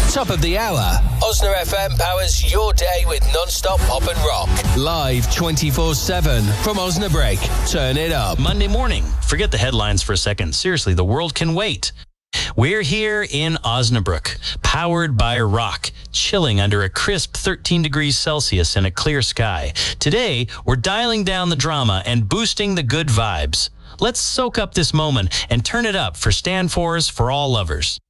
Top of the hour. Osna FM powers your day with non-stop pop and rock. Live 24/7 from Osnabrück. Turn it up. Monday morning. Forget the headlines for a second. Seriously, the world can wait. We're here in Osnabrück, powered by rock, chilling under a crisp 13 degrees Celsius in a clear sky. Today, we're dialing down the drama and boosting the good vibes. Let's soak up this moment and turn it up for Stand Fours for All Lovers.